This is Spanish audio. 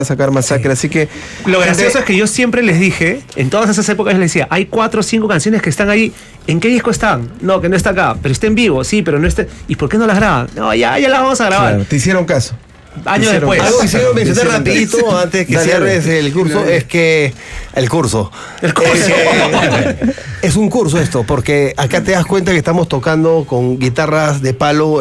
sacar Masacre, así que... Lo gracioso es que yo siempre les dije, en todas esas épocas les decía, hay 4 o 5 canciones que están ahí, ¿en qué disco están? No, que no está acá, pero está en vivo, sí, pero no está... ¿Y por qué no las graban? No, ya las vamos a grabar. Claro, te hicieron caso. Años después. Algo que quiero mencionar rapidito antes que cierres el curso es que... El curso. Es un curso esto, porque acá te das cuenta que estamos tocando con guitarras de palo